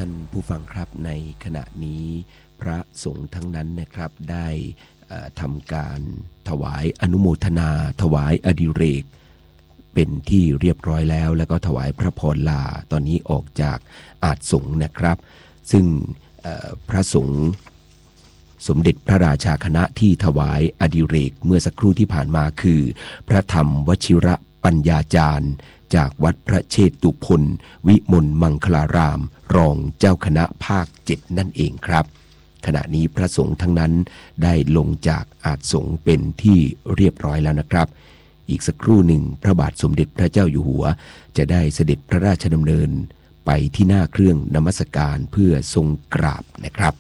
ท่านผู้ฟังครับในขณะนี้พระสงฆ์ทั้งนั้นนะครับได้ทำการถวายอนุโมทนาถวายอดิเรกเป็นที่เรียบร้อยแล้วแล้วก็ถวายพระพรลาตอนนี้ออกจากอาสน์สงฆ์นะครับซึ่งพระสงฆ์สมเด็จพระราชาคณะที่ถวายอดิเรกเมื่อสักครู่ที่ผ่านมาคือพระธรรมวชิระปัญญาจารย์จากวัดพระเชตุพนวิมลมังคลารามรองเจ้าคณะภาค7นั่นเองครับขณะนี้พระสงฆ์ทั้งนั้นได้ลงจากอาสน์สงฆ์เป็นที่เรียบร้อยแล้วนะครับอีกสักครู่หนึ่งพระบาทสมเด็จพระเจ้าอยู่หัวจะได้เสด็จพระราชดำเนินไปที่หน้าเครื่องนมัสการเพื่อทรงกราบนะครับ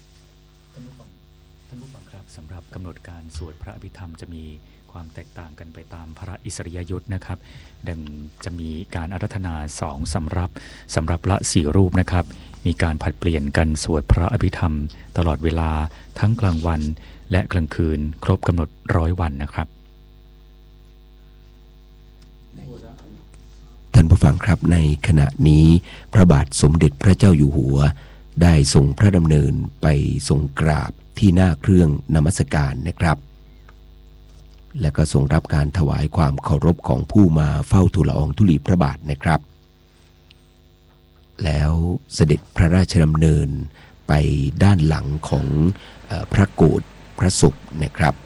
ท่านผู้ฟังครับสำหรับกำหนดการสวดพระอภิธรรมจะมีความแตกต่างกันไปตามพระอิสริยยศนะครับดังจะมีการอาราธนา2สำรับละ4รูปนะครับมีการผลัดเปลี่ยนกันสวดพระอภิธรรมตลอดเวลาทั้งกลางวันและกลางคืนครบกำหนด100 วันนะครับท่านผู้ฟังครับในขณะนี้พระบาทสมเด็จพระเจ้าอยู่หัวได้ทรงพระดำเนินไปทรงกราบที่หน้าเครื่องนมัสการนะครับและก็ทรงรับการถวายความเคารพของผู้มาเฝ้าทูลละอองธุลีพระบาทนะครับแล้วเสด็จพระราชดำเนินไปด้านหลังของพระโกฐพระศพนะครับ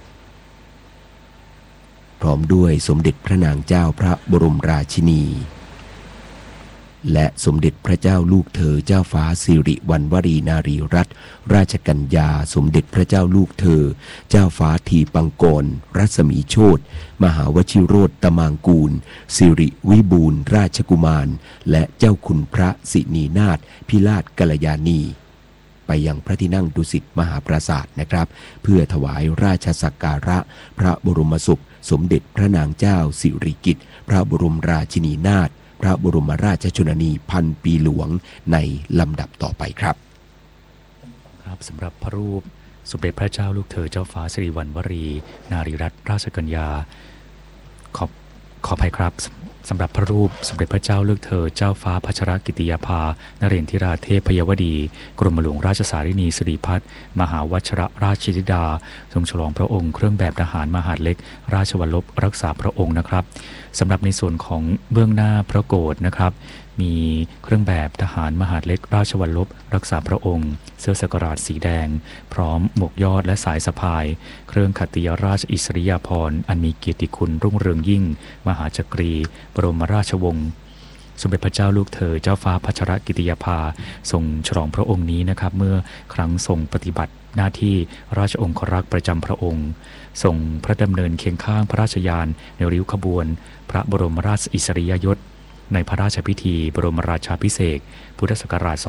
พร้อมด้วยสมเด็จพระนางเจ้าพระบรมราชินีและสมเด็จพระเจ้าลูกเธอเจ้าฟ้าสิริวัณวรีนารีรัตนราชกัญญาสมเด็จพระเจ้าลูกเธอเจ้าฟ้าทีปังกรรัศมีโชติมหาวชิโรตมางกูลสิริวิบูลย์ราชกุมารและเจ้าคุณพระสินีนาถพิราชกัลยาณีไปยังพระที่นั่งดุสิตมหาปราสาทนะครับเพื่อถวายราชสักการะพระบรมศพสมเด็จพระนางเจ้าสิริกิติ์พระบรมราชินีนาถพระบรมราชชนนีพันปีหลวงในลำดับต่อไปครับครับสำหรับพระรูปสมเด็จพระเจ้าลูกเธอเจ้าฟ้าสิริวัณวรีนารีรัตนราชกัญญาขออภัยครับสำหรับพระรูปสมเด็จพระเจ้าลูกเธอเจ้าฟ้าพัชรกิติยาภานเรนทิราเทพยวดีกรมหลวงราชสารินีสิริพัฒน์มหาวชรราชธิดาทรงฉลองพระองค์เครื่องแบบทหารมหาดเล็กราชวัลลบรักษาพระองค์นะครับสำหรับในส่วนของเบื้องหน้าพระโกฐนะครับมีเครื่องแบบทหารมหาดเล็กราชวัลลบรักษาพระองค์เสื้อสักราชสีแดงพร้อมหมวกยอดและสายสะพายเครื่องขัตติยราชอิสริยาภรณ์อันมีเกียรติคุณรุ่งเรืองยิ่งมหาจักรีบรมราชวงศ์สมเด็จพระเจ้าลูกเธอเจ้าฟ้าพัชรกิติยาภาทรงฉลองพระองค์นี้นะครับเมื่อครั้งทรงปฏิบัติหน้าที่ราชองครักษ์ประจำพระองค์ทรงพระดำเนินเคียงข้างพระราชยานในริ้วขบวนพระบรมราชอิสริยยศในพระราชพิธีบรมราชาภิเษกพุทธศักราช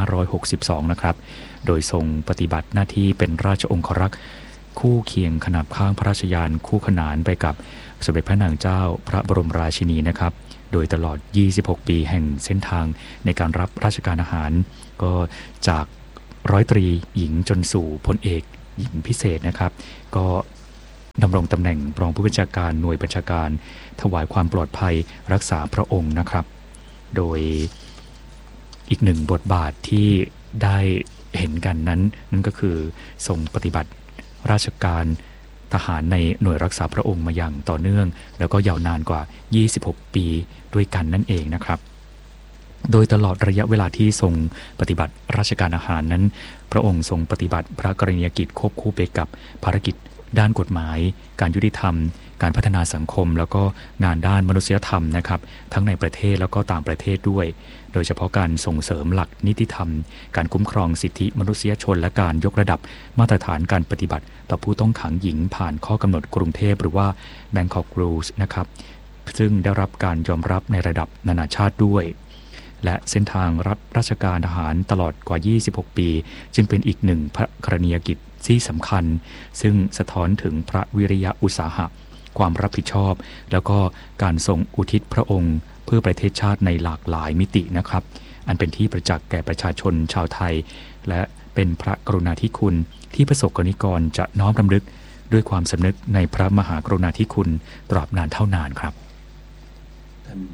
2562 นะครับโดยทรงปฏิบัติหน้าที่เป็นราชองครักษ์คู่เคียงขนาบข้างพระราชยานคู่ขนานไปกับสมเด็จพระนางเจ้าพระบรมราชินีนะครับโดยตลอด 26 ปีแห่งเส้นทางในการรับราชการอาหารก็จากร้อยตรีหญิงจนสู่พลเอกหญิงพิเศษนะครับก็ดำรงตำแหน่งรองผู้บัญชาการหน่วยบัญชาการถวายความปลอดภัยรักษาพระองค์นะครับโดยอีกหนึ่งบทบาทที่ได้เห็นกันนั่นก็คือทรงปฏิบัติราชการทหารในหน่วยรักษาพระองค์มาอย่างต่อเนื่องแล้วก็ยาวนานกว่า 26 ปีด้วยกันนั่นเองนะครับโดยตลอดระยะเวลาที่ทรงปฏิบัติราชการอาหารนั้นพระองค์ทรงปฏิบัติพระกรณียกิจควบคู่ไปกับภารกิจด้านกฎหมายการยุติธรรมการพัฒนาสังคมแล้วก็งานด้านมนุษยธรรมนะครับทั้งในประเทศแล้วก็ต่างประเทศด้วยโดยเฉพาะการส่งเสริมหลักนิติธรรมการคุ้มครองสิทธิมนุษยชนและการยกระดับมาตรฐานการปฏิบัติต่อผู้ต้องขังหญิงผ่านข้อกำหนดกรุงเทพหรือว่า Bangkok Rules นะครับซึ่งได้รับการยอมรับในระดับนานาชาติด้วยและเส้นทางรับราชการทหารตลอดกว่า 26 ปีจึงเป็นอีกหนึ่งพระกรณียกิจที่สำคัญซึ่งสะท้อนถึงพระวิริยะอุตสาหะความรับผิดชอบแล้วก็การทรงอุทิศพระองค์เพื่อประเทศชาติในหลากหลายมิตินะครับอันเป็นที่ประจักษ์แก่ประชาชนชาวไทยและเป็นพระกรุณาธิคุณที่ประสบกนิกรจะน้อมรำลึกด้วยความสำนึกในพระมหากรุณาธิคุณตราบนานเท่านานครับท่าน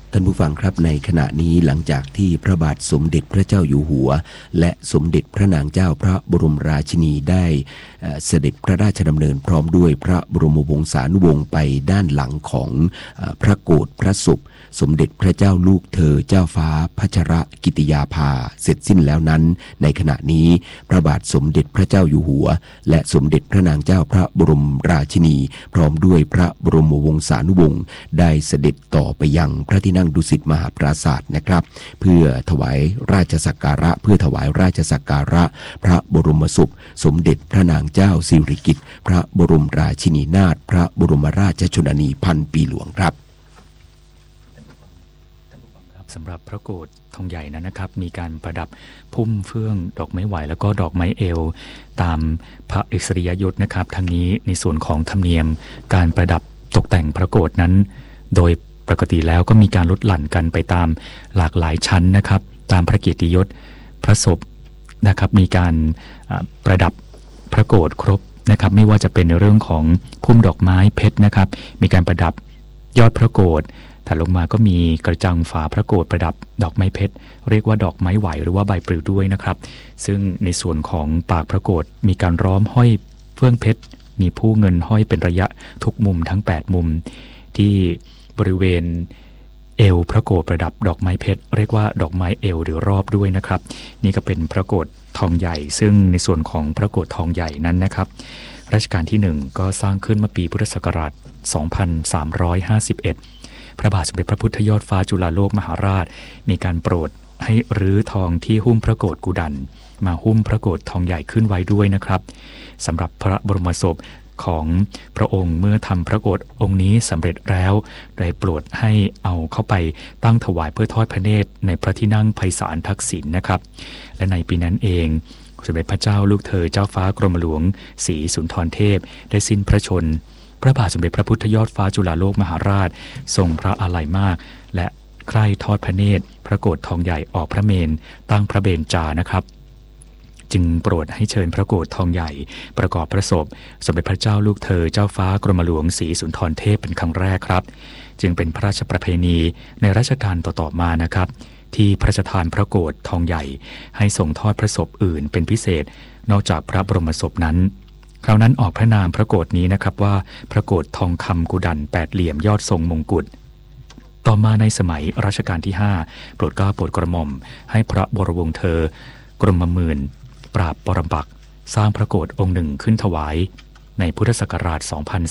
ท่านผู้ฟังครับในขณะนี้หลังจากที่พระบาทสมเด็จพระเจ้าอยู่หัวและสมเด็จพระนางเจ้าพระบรมราชินีได้เสด็จพระราชดำเนินพร้อมด้วยพระบรมวงศานุวงศ์ไปด้านหลังของพระโกฐพระศพสมเด็จพระเจ้าลูกเธอเจ้าฟ้าพัชรกิติยาภาเสร็จสิ้นแล้วนั้นในขณะนี้พระบาทสมเด็จพระเจ้าอยู่หัวและสมเด็จพระนางเจ้าพระบรมราชินีพร้อมด้วยพระบรมวงศานุวงศ์ได้เสด็จต่อไปยังพระที่นั่งดุสิตมหาปราสาทนะครับเพื่อถวายราชสักการะพระบรมศพสมเด็จพระนางเจ้าสิริกิติ์พระบรมราชินีนาถพระบรมราชชนนีพันปีหลวงครับสำหรับพระโกฐทองใหญ่นั้นนะครับมีการประดับพุ่มเฟื่องดอกไม้ไหวแล้วก็ดอกไม้เอวตามพระอิสริยยศนะครับทั้งนี้ในส่วนของธรรมเนียมการประดับตกแต่งพระโกฐนั้นโดยปกติแล้วก็มีการลดหลั่นกันไปตามหลากหลายชั้นนะครับตามพระเกียรติยศพระศพนะครับมีการประดับพระโกฐครบนะครับไม่ว่าจะเป็นในเรื่องของพุ่มดอกไม้เพชรนะครับมีการประดับยอดพระโกฐถัดลงมาก็มีกระจังฝาพระโกฐประดับดอกไม้เพชรเรียกว่าดอกไม้ไหวหรือว่าใบปลิวด้วยนะครับซึ่งในส่วนของปากพระโกฐมีการล้อมห้อยเฟื่องเพชรมีผู้เงินห้อยเป็นระยะทุกมุมทั้ง8มุมที่บริเวณเอวพระโกฐประดับดอกไม้เพชรเรียกว่าดอกไม้เอวหรือรอบด้วยนะครับนี่ก็เป็นพระโกฐทองใหญ่ซึ่งในส่วนของพระโกฐทองใหญ่นั้นนะครับรัชกาลที่1ก็สร้างขึ้นเมื่อปีพุทธศักราช2351พระบาทสมเด็จพระพุทธยอดฟ้าจุฬาโลกมหาราชมีการโปรดให้รื้อทองที่หุ้มพระโกฐกุดันมาหุ้มพระโกฐทองใหญ่ขึ้นไว้ด้วยนะครับสำหรับพระบรมศพของพระองค์เมื่อทำพระโกฐองค์นี้สำเร็จแล้วได้โปรดให้เอาเข้าไปตั้งถวายเพื่อทอดพระเนตรในพระที่นั่งไพศาลทักษิณนะครับและในปีนั้นเองสมเด็จพระเจ้าลูกเธอเจ้าฟ้ากรมหลวงศรีสุนทรเทพได้สิ้นพระชนพระบาทสมเด็จพระพุทธยอดฟ้าจุฬาโลกมหาราชทรงพระอาลัยมากและใคร่ทอดพระเนตรพระโกฐทองใหญ่ออกพระเมรุตั้งพระเบญจานะครับจึงโปรดให้เชิญพระโกฐทองใหญ่ประกอบพระศพสมเด็จพระเจ้าลูกเธอเจ้าฟ้ากรมหลวงศรีสุนทรเทพเป็นครั้งแรกครับจึงเป็นพระราชประเพณีในรัชกาลต่อๆมานะครับที่พระราชทานพระโกฐทองใหญ่ให้ส่งทอดพระศพอื่นเป็นพิเศษนอกจากพระบรมศพนั้นคราวนั้นออกพระนามพระโกฐนี้นะครับว่าพระโกฐทองคำกุดัน8เหลี่ยมยอดทรงมงกุฎต่อมาในสมัยรัชกาลที่5โปรดเกล้าโปรดกระหม่อมให้พระบรมวงศ์เธอกรมหมื่นปราบปรปักษ์สร้างพระโกฐองค์หนึ่งขึ้นถวายในพุทธศักราช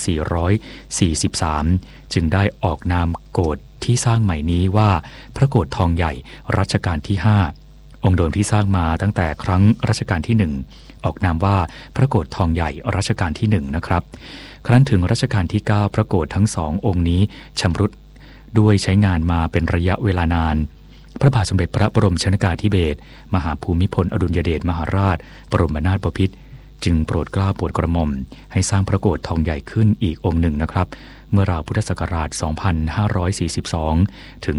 2443จึงได้ออกนามโกฐที่สร้างใหม่นี้ว่าพระโกฐทองใหญ่รัชกาลที่5องค์เดิมที่สร้างมาตั้งแต่ครั้งรัชกาลที่1ออกนามว่าพระโกฐทองใหญ่รัชกาลที่1นะครับครั้นถึงรัชกาลที่9พระโกฐทั้ง2องค์นี้ชำรุดด้วยใช้งานมาเป็นระยะเวลานานพระบาทสมเด็จพระบรมชนกาธิเบศรมหาภูมิพลอดุลยเดชมหาราชบรมนาถบพิตรจึงโปรดเกล้าโปรดกระหม่อมให้สร้างพระโกฐทองใหญ่ขึ้นอีกองค์หนึ่งนะครับเมื่อราวพุทธศักราช2542ถึง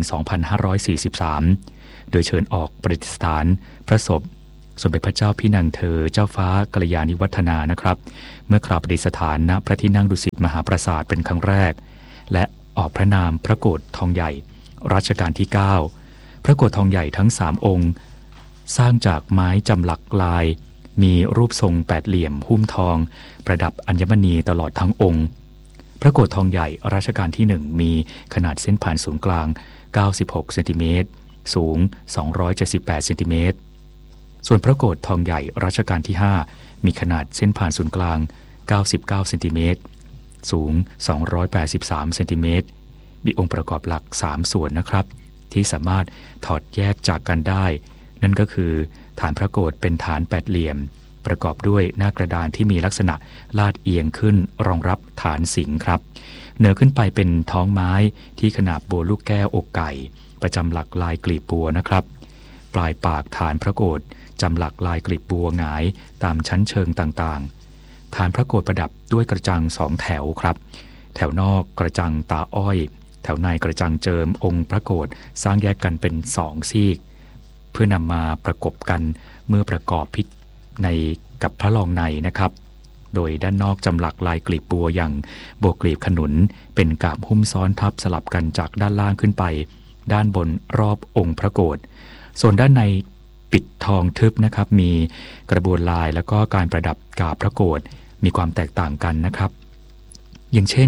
2543โดยเชิญออกประดิษฐานพระศพสมเด็จพระเจ้าพี่นางเธอเจ้าฟ้ากัลยาณิวัฒนานะครับเมื่อคราวประดิษฐานณพระที่นั่งดุสิตมหาปราสาทเป็นครั้งแรกและออกพระนามพระโกฐทองใหญ่รัชกาลที่9พระโกฐทองใหญ่ทั้ง3องค์สร้างจากไม้จำหลักลายมีรูปทรง8เหลี่ยมหุ้มทองประดับอัญมณีตลอดทั้งองค์พระโกฐทองใหญ่รัชกาลที่1มีขนาดเส้นผ่านศูนย์กลาง96เซนติเมตรสูง278เซนติเมตรส่วนพระโกฐทองใหญ่รัชกาลที่5มีขนาดเส้นผ่านศูนย์กลาง99เซนติเมตรสูง283เซนติเมตรมีองค์ประกอบหลัก3ส่วนนะครับที่สามารถถอดแยกจากกันได้นั่นก็คือฐานพระโกฐเป็นฐาน8เหลี่ยมประกอบด้วยหน้ากระดานที่มีลักษณะลาดเอียงขึ้นรองรับฐานสิงห์ครับเหนือขึ้นไปเป็นท้องไม้ที่ขนาบบัวลูกแก้วอกไก่ประจำหลักลายกลีบบัวนะครับปลายปากฐานพระโกฐจำหลักลายกลีบบัวหงายตามชั้นเชิงต่างๆฐานพระโกฐประดับด้วยกระจัง2แถวครับแถวนอกกระจังตาอ้อยแถวในกระจังเจิมองค์พระโกฐสร้างแยกกันเป็น2ซีกเพื่อนำมาประกบกันเมื่อประกอบพิษในกับพระรองในนะครับโดยด้านนอกจำหลักลายกลีบบัวอย่างบัวกลีบขนุนเป็นกาบหุ้มซ้อนทับสลับกันจากด้านล่างขึ้นไปด้านบนรอบองค์พระโกฐส่วนด้านในปิดทองทึบนะครับมีกระบวนลายแล้วก็การประดับกาบพระโกฐมีความแตกต่างกันนะครับอย่างเช่น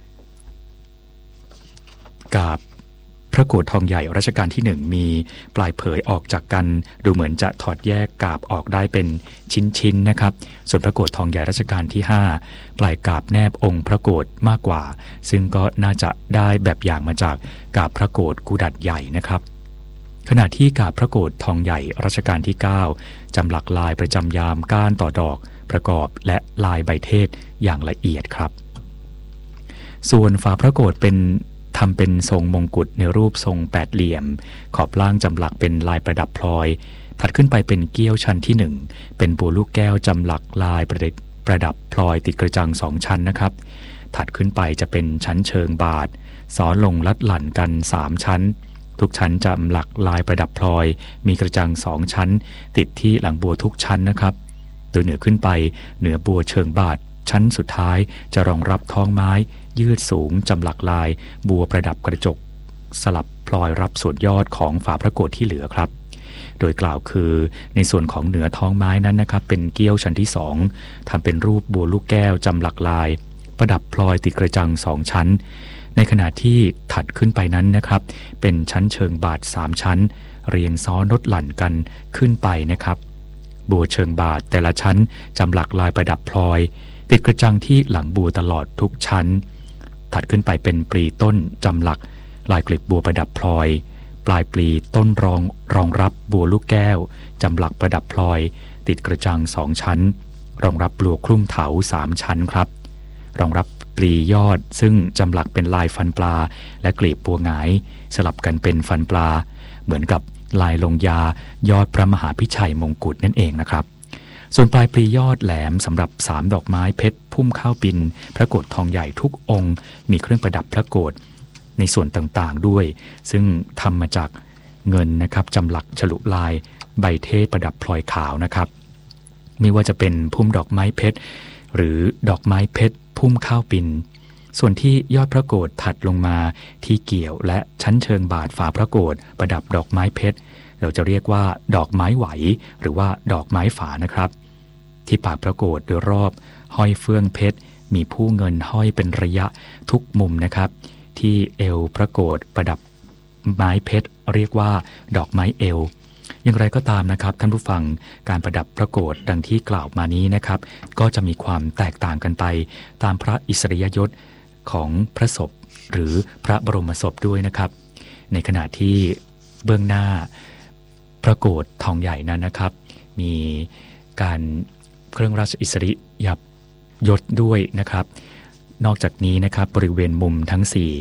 กาบพระโกฐทองใหญ่รัชกาลที่1มีปลายเผยออกจากกันดูเหมือนจะถอดแยกกาบออกได้เป็นชิ้นๆนะครับส่วนพระโกฐทองใหญ่รัชกาลที่5ปลายกาบแนบองค์พระโกฐมากกว่าซึ่งก็น่าจะได้แบบอย่างมาจากกาบพระโกฐกุดัดใหญ่นะครับขณะที่กาบพระโกฐทองใหญ่รัชกาลที่9จำหลักลายประจำยามก้านต่อดอกประกอบและลายใบเทศอย่างละเอียดครับส่วนฝาพระโกฐทำเป็นทรงมงกุฎในรูปทรงแปดเหลี่ยมขอบล่างจำหลักเป็นลายประดับพลอยถัดขึ้นไปเป็นเกี้ยวชั้นที่1เป็นบัวลูกแก้วจำหลักลายประดับพลอยติดกระจัง2ชั้นนะครับถัดขึ้นไปจะเป็นชั้นเชิงบาทซ้อนลงลัดหลั่นกัน3ชั้นทุกชั้นจำหลักลายประดับพลอยมีกระจัง2ชั้นติดที่หลังบัวทุกชั้นนะครับโดยเหนือขึ้นไปเหนือบัวเชิงบาทชั้นสุดท้ายจะรองรับท้องไม้ยืดสูงจำหลักลายบัวประดับกระจกสลับพลอยรับส่วนยอดของฝาพระโกฐที่เหลือครับโดยกล่าวคือในส่วนของเหนือท้องไม้นั้นนะครับเป็นเกี้ยวชั้นที่2ทำเป็นรูปบัวลูกแก้วจำหลักลายประดับพลอยติดกระจัง2ชั้นในขณะที่ถัดขึ้นไปนั้นนะครับเป็นชั้นเชิงบาท3ชั้นเรียงซ้อนลดหลั่นกันขึ้นไปนะครับบัวเชิงบาทแต่ละชั้นจำหลักลายประดับพลอยติดกระจังที่หลังบัวตลอดทุกชั้นถัดขึ้นไปเป็นปลีต้นจำหลักลายกลีบบัวประดับพลอยปลายปลีต้นรองรับบัวลูกแก้วจำหลักประดับพลอยติดกระจัง2ชั้นรองรับบัวคลุ่มเถา3ชั้นครับรองรับปลียอดซึ่งจำหลักเป็นลายฟันปลาและกลีบบัวหงายสลับกันเป็นฟันปลาเหมือนกับลายลงยายอดพระมหาพิชัยมงกุฎนั่นเองนะครับส่วนปลายปลียอดแหลมสำหรับ3ดอกไม้เพชรพุ่มข้าวปินพระโกฐทองใหญ่ทุกองค์มีเครื่องประดับพระโกฐในส่วนต่างๆด้วยซึ่งทำมาจากเงินนะครับจำหลักฉลุลายใบเทศประดับพลอยขาวนะครับไม่ว่าจะเป็นพุ่มดอกไม้เพชรหรือดอกไม้เพชรพุ่มข้าวปินส่วนที่ยอดพระโกฐถัดลงมาที่เกี่ยวและชั้นเชิงบาทฝาพระโกฐประดับดอกไม้เพชรเราจะเรียกว่าดอกไม้ไหวหรือว่าดอกไม้ฝานะครับที่ปากพระโกฐโดยรอบห้อยเฟื่องเพชรมีผู้เงินห้อยเป็นระยะทุกมุมนะครับที่เอวพระโกฐประดับไม้เพชรเรียกว่าดอกไม้เอวอย่างไรก็ตามนะครับท่านผู้ฟังการประดับพระโกฐดังที่กล่าวมานี้นะครับก็จะมีความแตกต่างกันไปตามพระอิสริยยศของพระศพหรือพระบรมศพด้วยนะครับในขณะที่เบื้องหน้าพระโกฐทองใหญ่นั้นนะครับมีการเครื่องราชอิสริยยศด้วยนะครับนอกจากนี้นะครับบริเวณมุมทั้ง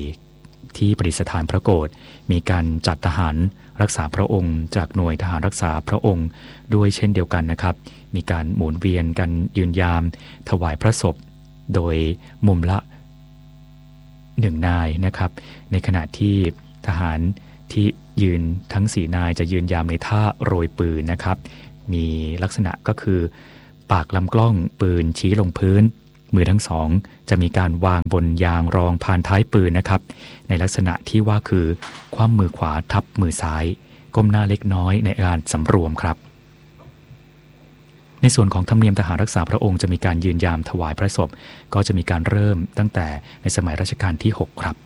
4ที่ประดิษฐานพระโกฐมีการจัดทหารรักษาพระองค์จากหน่วยทหารรักษาพระองค์ด้วยเช่นเดียวกันนะครับมีการหมุนเวียนกันยืนยามถวายพระศพโดยมุมละ1นายนะครับในขณะที่ทหารที่ยืนทั้ง4นายจะยืนยามในท่าโรยปืนนะครับมีลักษณะก็คือปากลำกล้องปืนชี้ลงพื้นมือทั้งสองจะมีการวางบนยางรองผ่านท้ายปืนนะครับในลักษณะที่ว่าคือคว่ำมือขวาทับมือซ้ายก้มหน้าเล็กน้อยในการสำรวมครับในส่วนของธรรมเนียมทหารรักษาพระองค์จะมีการยืนยามถวายพระศพก็จะมีการเริ่มตั้งแต่ในสมัยรัชกาลที่6ครับ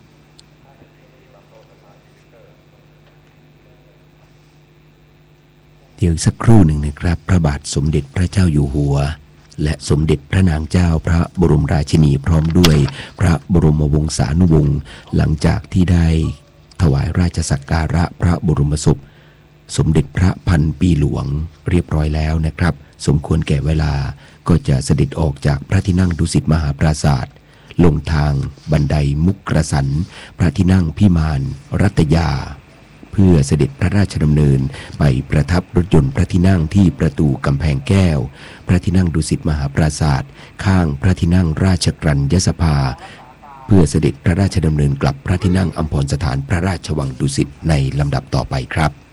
เดี๋ยวสักครู่หนึ่งนะครับพระบาทสมเด็จพระเจ้าอยู่หัวและสมเด็จพระนางเจ้าพระบรมราชินีพร้อมด้วยพระบรมวงศานุวงศ์หลังจากที่ได้ถวายราชสักการะพระบรมศพสมเด็จพระพันปีหลวงเรียบร้อยแล้วนะครับสมควรแก่เวลาก็จะเสด็จออกจากพระที่นั่งดุสิตมหาปราสาทลงทางบันไดมุกกระสันพระที่นั่งพิมานรัตยาเพื่อเสด็จพระราชดำเนินไปประทับรถยนต์พระที่นั่งที่ประตูกำแพงแก้วพระที่นั่งดุสิตมหาปราสาทข้างพระที่นั่งราชกรัญยสภาเพื่อเสด็จพระราชดำเนินกลับพระที่นั่งอัมพรสถานพระราชวังดุสิตในลำดับต่อไปครับ